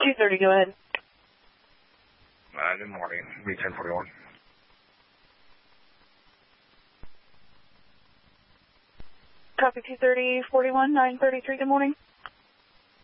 230, go ahead. Good morning. B1041. Copy 230, 41, 933, good morning.